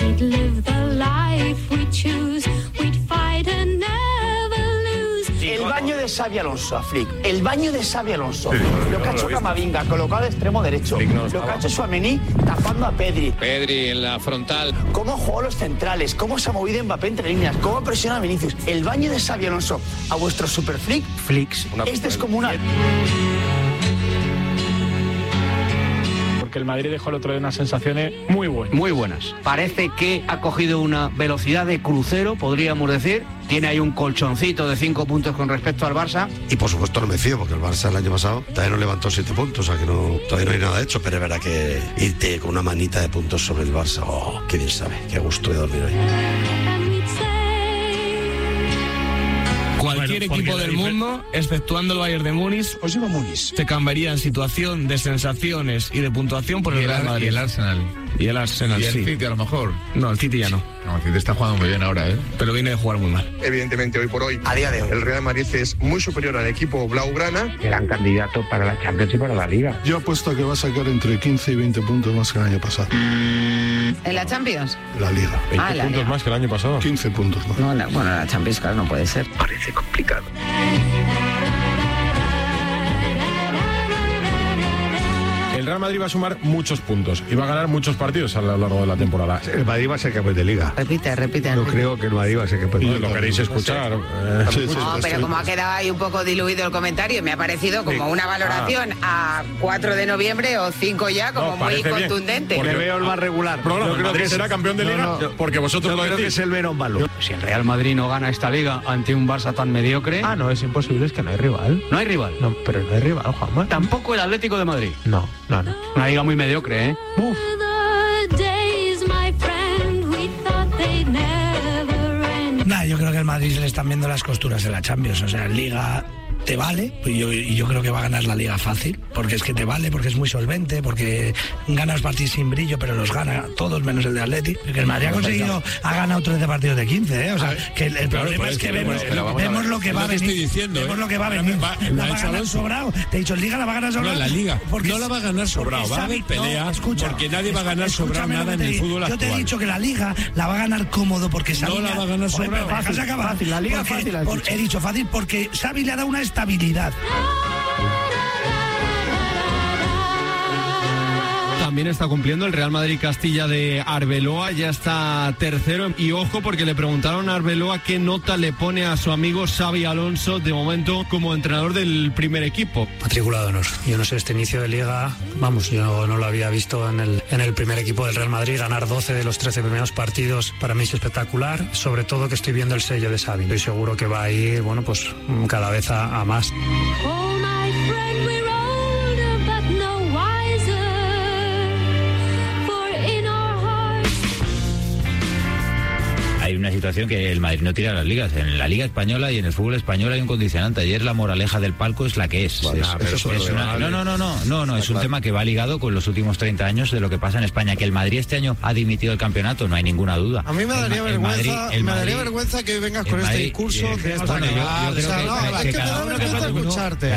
El baño de Xabi Alonso a Flick. El baño de Xabi Alonso. Lo que ha hecho Camavinga, colocado de extremo derecho. Lo que ha hecho Tchouaméni, tapando a Pedri. Pedri en la frontal. Cómo jugó los centrales, cómo se ha movido Mbappé entre líneas, cómo presiona a Vinicius. El baño de Xabi Alonso a vuestro super Flick. Flicks. Es descomunal. Que el Madrid dejó el otro día unas sensaciones muy buenas. Muy buenas. Parece que ha cogido una velocidad de crucero, podríamos decir. Tiene ahí un colchoncito de 5 puntos con respecto al Barça. Y por supuesto no me fío, porque el Barça el año pasado todavía no levantó 7 puntos, o sea que todavía no hay nada hecho, pero es verdad que irte con una manita de puntos sobre el Barça, qué bien sabe, qué gusto de dormir hoy. Cualquier equipo del mundo, exceptuando el Bayern de Múnich, se cambiaría en situación de sensaciones y de puntuación por el Real Madrid. Y el Arsenal. Y el Arsenal, y el sí. City a lo mejor. No, el City ya no. No, el City está jugando muy bien ahora, ¿eh? Pero viene de jugar muy mal. Evidentemente, hoy por hoy, a día de hoy, el Real Madrid es muy superior al equipo blaugrana. Gran candidato para la Champions y para la Liga. Yo apuesto a que va a sacar entre 15 y 20 puntos más que el año pasado. ¿En la Champions? La Liga. 20 puntos más que el año pasado. 15 puntos más. No, bueno, la Champions, claro, no puede ser. Parece complicado. El Real Madrid va a sumar muchos puntos y va a ganar muchos partidos a lo largo de la temporada. El Madrid va a ser campeón de Liga. Repite. Yo creo que el Madrid va a ser campeón de Liga. ¿Lo queréis escuchar? No, pero como ha quedado ahí un poco diluido el comentario, me ha parecido como una valoración a 4 de noviembre o 5 ya, como muy contundente. Porque veo el más regular. Yo creo que será campeón de Liga porque vosotros lo decís. Creo que es el menos malo. Si el Real Madrid no gana esta Liga ante un Barça tan mediocre... No, es imposible, es que no hay rival. ¿No hay rival? No, pero no hay rival, Juanma. Tampoco el Atlético de Madrid. No. Una liga muy mediocre, ¿eh? Uf. Yo creo que al Madrid se le están viendo las costuras de la Champions. O sea, Liga te vale, y yo creo que va a ganar la Liga fácil, porque es que te vale, porque es muy solvente, porque gana los partidos sin brillo, pero los gana todos menos el de Atleti. Porque el Madrid ha ganado 13 partidos de 15, ¿eh? O sea, que el problema es que vemos lo que va a venir. Vemos lo que va a venir. La va a ganar sobrado. Te he dicho, Liga la va a ganar sobrado. No, la Liga no la va a ganar sobrado. Va a haber pelea, porque nadie va a ganar sobrado nada en el fútbol actual. Yo te he dicho que la Liga la va a ganar cómodo, porque Xavi... No la va a ganar sobrado. Fácil, la Liga fácil. He dicho fácil porque Xavi le ha dado una estabilidad. También está cumpliendo el Real Madrid Castilla de Arbeloa, ya está tercero. Y ojo, porque le preguntaron a Arbeloa qué nota le pone a su amigo Xabi Alonso de momento como entrenador del primer equipo. Matriculado honor. Yo no sé, este inicio de liga, yo no lo había visto en el primer equipo del Real Madrid. Ganar 12 de los 13 primeros partidos para mí es espectacular, sobre todo que estoy viendo el sello de Xavi. Estoy seguro que va a ir, cada vez a más. Hay una situación que el Madrid no tira las ligas. En la Liga Española y en el fútbol español hay un condicionante. Ayer la moraleja del palco es la que es. No, es un tema que va ligado con los últimos 30 años de lo que pasa en España. Que el Madrid este año ha dimitido el campeonato, no hay ninguna duda. A mí me daría vergüenza que vengas con este discurso. Es que me da vergüenza escucharte.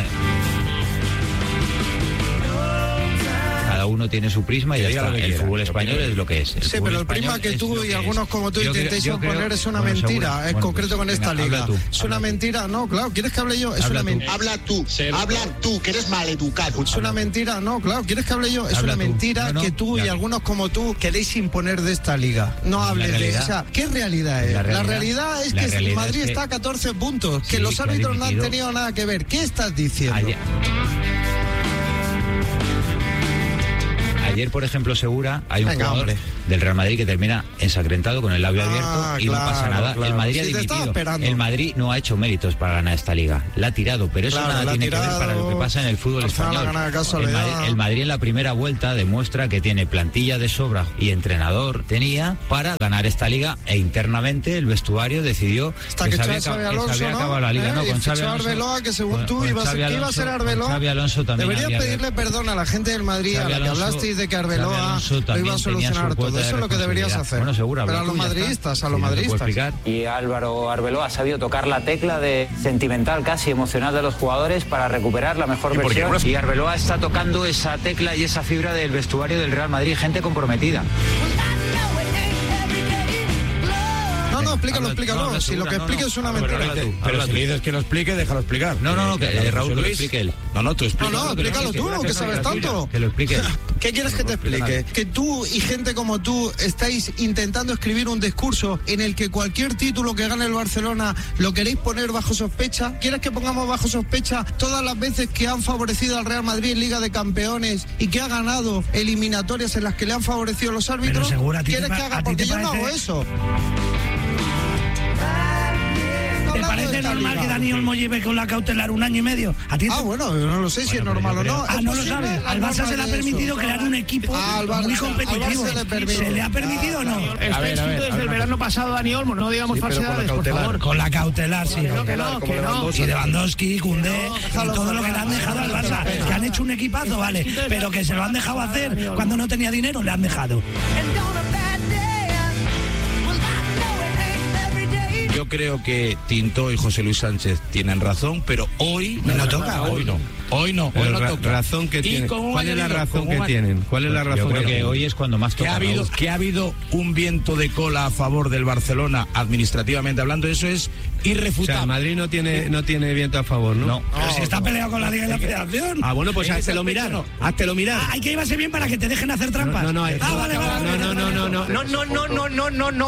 Cada uno tiene su prisma y ya está. El fútbol español es lo que es. Sí, pero el prisma que tú y algunos como tú intentéis imponer es una mentira, en concreto con esta liga. Es una mentira, no, claro, ¿quieres que hable yo? Es una mentira. Habla tú, que eres maleducado. Es una mentira, no, claro, ¿quieres que hable yo? Es una mentira que tú y algunos como tú queréis imponer de esta liga. No hables de esa. ¿Qué realidad es? La realidad es que el Madrid está a 14 puntos, que los árbitros no han tenido nada que ver. ¿Qué estás diciendo? Ayer, por ejemplo, Segura, hay un jugador del Real Madrid que termina ensangrentado con el labio abierto y no pasa nada. El Madrid ha dimitido. El Madrid no ha hecho méritos para ganar esta liga. La ha tirado, pero eso nada tiene que ver para lo que pasa en el fútbol español. El Madrid en la primera vuelta demuestra que tiene plantilla de sobra y entrenador tenía para ganar esta liga, e internamente el vestuario decidió que se había acabado la liga. No, con Xabi Alonso, Arbeloa, que según tú iba a ser Arbeloa. Xabi Alonso también deberías pedirle perdón a la gente del Madrid, a la que hablasteis de que Arbeloa lo iba a solucionar todo. Eso es lo que deberías hacer. Bueno, seguro, pero a los madridistas, Y Álvaro Arbeloa ha sabido tocar la tecla de sentimental, casi emocional de los jugadores para recuperar la mejor versión. Y Arbeloa está tocando esa tecla y esa fibra del vestuario del Real Madrid, gente comprometida. No, explícalo. Si lo que explique es una mentira. Pero si le dices que lo explique, déjalo explicar. No, que Raúl lo explique él. No, tú explícalo. No, explícalo tú, que sabes tanto. Que lo explique él. ¿Qué quieres que te explique? Que tú y gente como tú estáis intentando escribir un discurso en el que cualquier título que gane el Barcelona lo queréis poner bajo sospecha. ¿Quieres que pongamos bajo sospecha todas las veces que han favorecido al Real Madrid en Liga de Campeones y que ha ganado eliminatorias en las que le han favorecido los árbitros? ¿Quieres que haga? Porque yo no hago eso. ¿Te parece normal que Dani Olmo lleve con la cautelar 1 año y medio? Bueno, yo no lo sé si es normal o no. No lo sabes. Al Barça se le ha permitido crear un equipo muy competitivo. ¿Se le ha permitido o no? Está desde el verano pasado Dani Olmo, no digamos falsedades, por favor. Con la cautelar, sí. Que no. Y Lewandowski, Koundé, y todo lo que le han dejado al Barça. Que han hecho un equipazo, vale, pero que se lo han dejado hacer cuando no tenía dinero, le han dejado. Yo creo que Tintó y José Luis Sánchez tienen razón, pero hoy no toca. Hoy no toca. Razón que tienen. ¿Cuál es la razón que tienen? ¿Cuál es la razón? Yo creo que hoy es cuando más toca. Que ha habido un viento de cola a favor del Barcelona, administrativamente hablando, eso es irrefutable. O sea, Madrid no tiene viento a favor, ¿no? No. Pero si está peleado con la Liga de la Federación. Bueno, pues háztelo mirar. Hay que llevarse bien para que te dejen hacer trampas. No. Vale. No.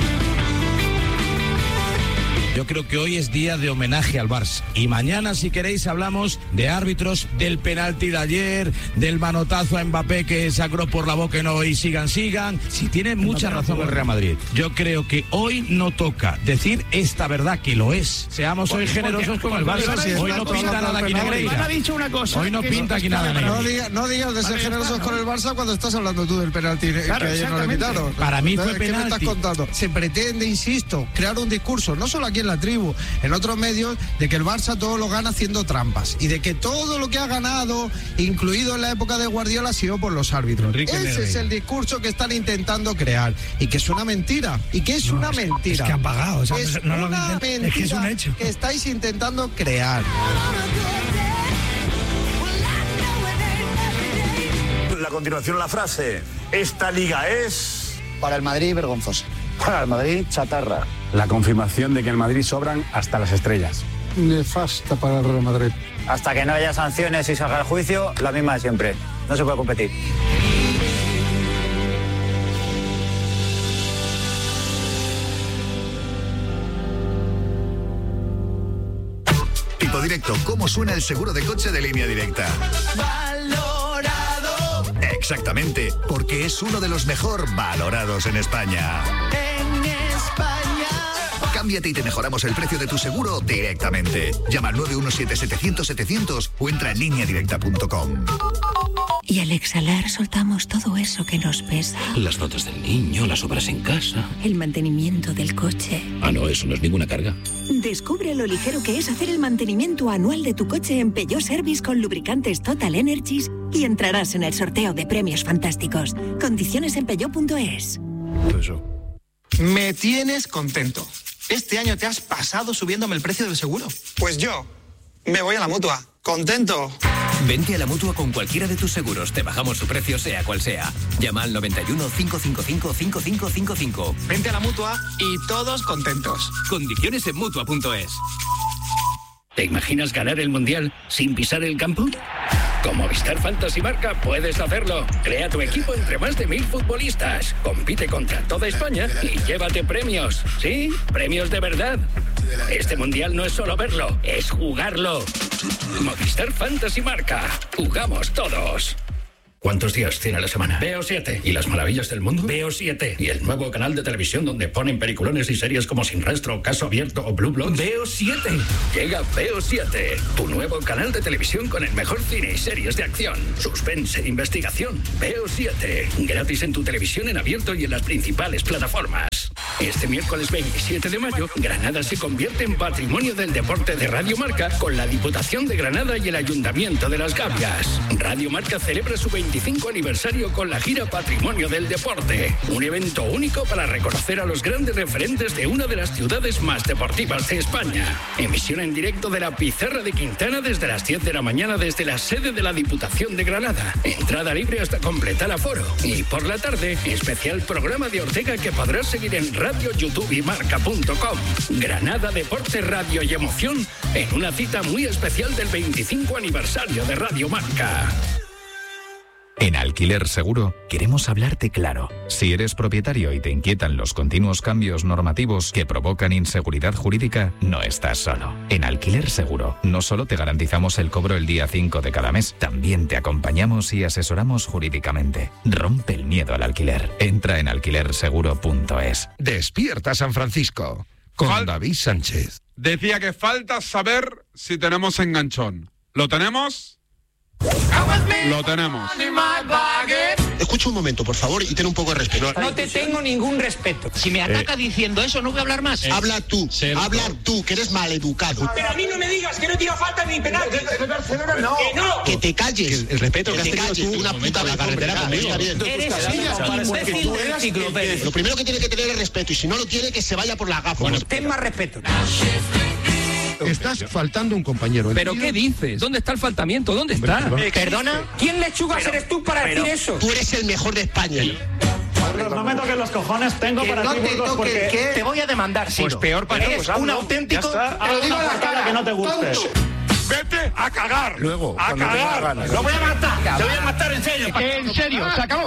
Yo creo que hoy es día de homenaje al Barça. Y mañana, si queréis, hablamos de árbitros, del penalti de ayer, del manotazo a Mbappé que sacó por la boca y sigan. Si tiene mucha razón el Real Madrid. Yo creo que hoy no toca decir esta verdad, que lo es. Seamos hoy generosos con el Barça. Hoy no pinta nada aquí Negreira. Hoy no pinta aquí nada Negreira. No digas de ser generosos con el Barça cuando estás hablando tú del penalti que ayer no le quitaron. Para mí fue penalti. ¿Qué me estás contando? Se pretende, insisto, crear un discurso, no solo aquí en la tribu, en otros medios, de que el Barça todo lo gana haciendo trampas y de que todo lo que ha ganado, incluido en la época de Guardiola, ha sido por los árbitros. Ese es el discurso que están intentando crear y que es una mentira. Es que han pagado. Es una mentira, es que es un hecho que estáis intentando crear. A continuación la frase: esta liga es... Para el Madrid, vergonzosa. Para el Madrid, chatarra. La confirmación de que en el Madrid sobran hasta las estrellas. Nefasta para el Real Madrid. Hasta que no haya sanciones y salga el juicio, la misma de siempre. No se puede competir. Tipo Directo, ¿cómo suena el seguro de coche de Línea Directa? Valorado. Exactamente, porque es uno de los mejor valorados en España. Cámbiate y te mejoramos el precio de tu seguro directamente. Llama al 917-700-700 o entra en lineadirecta.com. Y al exhalar soltamos todo eso que nos pesa. Las notas del niño, las obras en casa. El mantenimiento del coche. No, eso no es ninguna carga. Descubre lo ligero que es hacer el mantenimiento anual de tu coche en Peugeot Service con lubricantes Total Energies y entrarás en el sorteo de premios fantásticos. Condiciones en peugeot.es. Me tienes contento. Este año te has pasado subiéndome el precio del seguro. Pues yo me voy a la Mutua. ¡Contento! Vente a la Mutua con cualquiera de tus seguros. Te bajamos su precio sea cual sea. Llama al 91 555 5555. Vente a la Mutua y todos contentos. Condiciones en Mutua.es. ¿Te imaginas ganar el Mundial sin pisar el campo? Con Movistar Fantasy Marca puedes hacerlo. Crea tu equipo entre más de 1000 futbolistas. Compite contra toda España y llévate premios. ¿Sí? Premios de verdad. Este Mundial no es solo verlo, es jugarlo. Movistar Fantasy Marca. Jugamos todos. ¿Cuántos días tiene la semana? Veo 7. ¿Y las maravillas del mundo? Veo 7. ¿Y el nuevo canal de televisión donde ponen peliculones y series como Sin Rastro, Caso Abierto o Blue Bloods? Veo 7. Llega Veo 7, tu nuevo canal de televisión con el mejor cine y series de acción, suspense e investigación. Veo 7. Gratis en tu televisión en abierto y en las principales plataformas. Este miércoles 27 de mayo, Granada se convierte en Patrimonio del Deporte de Radio Marca con la Diputación de Granada y el Ayuntamiento de Las Gavias. Radio Marca celebra su 25 aniversario con la gira Patrimonio del Deporte, un evento único para reconocer a los grandes referentes de una de las ciudades más deportivas de España. Emisión en directo de la Pizarra de Quintana desde las 10 de la mañana desde la sede de la Diputación de Granada. Entrada libre hasta completar aforo. Y por la tarde, especial programa de Ortega que podrás seguir en Radio, YouTube y Marca.com. Granada, deporte, radio y emoción en una cita muy especial del 25 aniversario de Radio Marca. En Alquiler Seguro queremos hablarte claro. Si eres propietario y te inquietan los continuos cambios normativos que provocan inseguridad jurídica, no estás solo. En Alquiler Seguro no solo te garantizamos el cobro el día 5 de cada mes, también te acompañamos y asesoramos jurídicamente. Rompe el miedo al alquiler. Entra en alquilerseguro.es. Despierta San Francisco con David Sánchez. Decía que falta saber si tenemos enganchón. ¿Lo tenemos? Lo tenemos. Escucha un momento, por favor, y ten un poco de respeto. No te tengo ningún respeto. Si me ataca diciendo eso, no voy a hablar más. Habla tú, que eres maleducado. Pero a mí no me digas que no tira falta ni penal. No. Que no. Que te calles. El respeto que has tenido tú, una puta en la carretera conmigo. Eres imbécil del enciclopedia. Lo primero que tiene que tener es respeto, y si no lo tiene, que se vaya por la gafa. Bueno, ten más respeto. Estás faltando un compañero. ¿Pero qué dices? ¿Dónde está el faltamiento? ¿Dónde está? ¿Perdona? ¿Quién lechugas eres tú para decir eso? Tú eres el mejor de España. No me toques los cojones, tengo para ti, Burgos, porque... Te voy a demandar, Siro. Pues peor para eres un auténtico... Te lo digo a la cara que no te guste. Vete a cagar. Luego, a cagar. Lo voy a matar. Te voy a matar en serio. En serio, se acabó.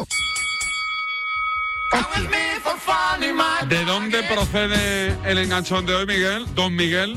¿De dónde procede el enganchón de hoy, Miguel? Don Miguel.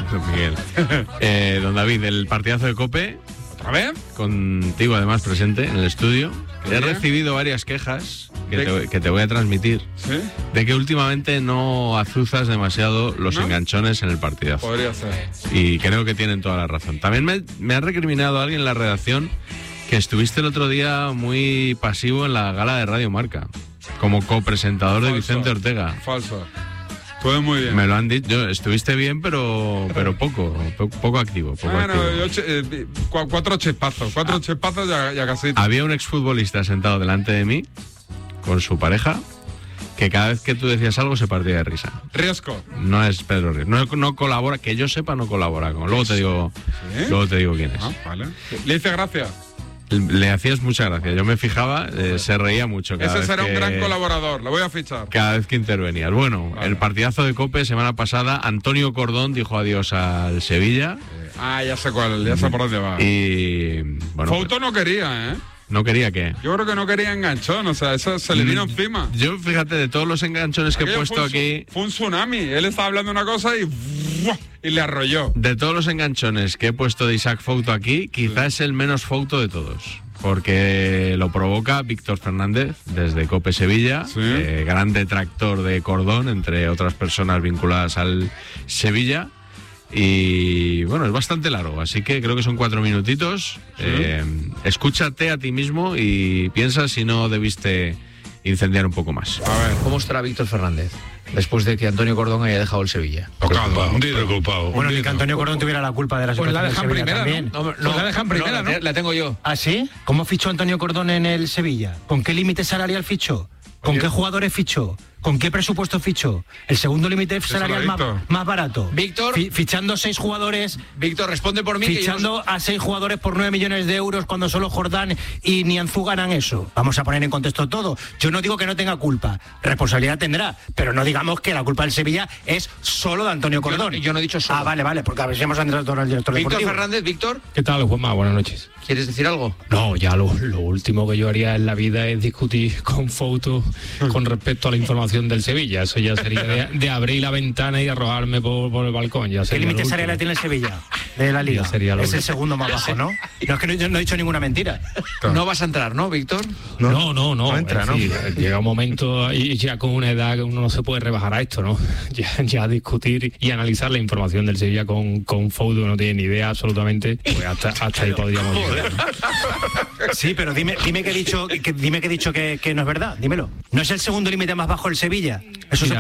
Don David, del partidazo de COPE. ¿Otra vez? Contigo además presente en el estudio. He recibido varias quejas que te voy a transmitir. ¿Sí? De que últimamente no azuzas demasiado los enganchones en el partidazo. Podría ser. Y creo que tienen toda la razón. También me ha recriminado alguien en la redacción que estuviste el otro día muy pasivo en la gala de Radio Marca, como copresentador de Vicente Ortega. Falso. Todo muy bien. Me lo han dicho. Estuviste bien, pero poco activo. Bueno, 4 chispazos. 4 chispazos ya casi. Había un exfutbolista sentado delante de mí con su pareja que cada vez que tú decías algo se partía de risa. Riesco. No es Pedro Riesco. No colabora, que yo sepa, no colabora con. Luego te digo quién es. Ah, vale. Le hice gracia. Le hacías mucha gracia. Yo me fijaba, se reía mucho. Ese será un gran colaborador, lo voy a fichar. Cada vez que intervenías. Bueno, vale. El partidazo de COPE semana pasada, Antonio Cordón dijo adiós al Sevilla. Ya sé cuál, ya sé por dónde va. Y bueno, Fouto no quería, ¿eh? ¿No quería qué? Yo creo que no quería enganchón, o sea, eso se le vino encima. Yo, fíjate, de todos los enganchones que he puesto aquí... Fue un tsunami, él estaba hablando una cosa y le arrolló. De todos los enganchones que he puesto de Isaac Fouto aquí, quizás es el menos Fouto de todos. Porque lo provoca Víctor Fernández desde COPE Sevilla, gran detractor de Cordón, entre otras personas vinculadas al Sevilla. Y bueno, es bastante largo, así que creo que son 4 minutitos. Escúchate a ti mismo y piensa si no debiste incendiar un poco más. A ver. ¿Cómo estará Víctor Fernández después de que Antonio Cordón haya dejado el Sevilla? Preocupado. Bueno, ni que Antonio Cordón tuviera la culpa de la situación del Sevilla también. No, la dejan primera, ¿no? La tengo yo. ¿Ah, sí? ¿Cómo fichó Antonio Cordón en el Sevilla? ¿Con qué límite salarial fichó? ¿Con qué jugadores fichó? ¿Con qué presupuesto fichó? ¿El segundo límite salarial más barato? Víctor. Fichando 6 jugadores. Víctor, responde por mí. Fichando a 6 jugadores por 9 millones de euros cuando solo Jordán y Nianzú ganan eso. Vamos a poner en contexto todo. Yo no digo que no tenga culpa. Responsabilidad tendrá. Pero no digamos que la culpa del Sevilla es solo de Antonio Cordón. Yo no he dicho solo. Ah, vale, porque a ver si hemos entrado al director deportivo. Víctor Fernández, Víctor. ¿Qué tal, Juanma? Buenas noches. ¿Quieres decir algo? No, ya lo último que yo haría en la vida es discutir con Fouto con respecto a la información información del Sevilla. Eso ya sería de abrir la ventana y arrojarme por el balcón. Ya ¿Qué límite salarial tiene el Sevilla de la Liga? Es el segundo más bajo, ¿no? No es que no he dicho ninguna mentira. No vas a entrar, ¿no, Víctor? No entra, ¿no? Llega un momento y ya con una edad que uno no se puede rebajar a esto, ¿no? Ya discutir y analizar la información del Sevilla con Foudo, que no tiene ni idea absolutamente, pues hasta ahí podríamos llegar. Sí, pero dime que he dicho que no es verdad, dímelo. ¿No es el segundo límite más bajo el Sevilla? Eso